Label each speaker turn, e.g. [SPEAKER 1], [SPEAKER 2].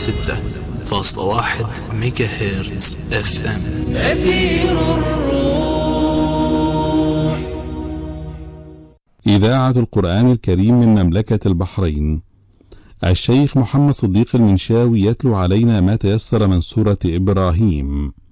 [SPEAKER 1] 106.1 ميجا هرتز FM.
[SPEAKER 2] أثير الروح.
[SPEAKER 3] إذاعة القرآن الكريم من مملكة البحرين. الشيخ محمد صديق المنشاوي يتلو علينا ما تيسر من سورة إبراهيم.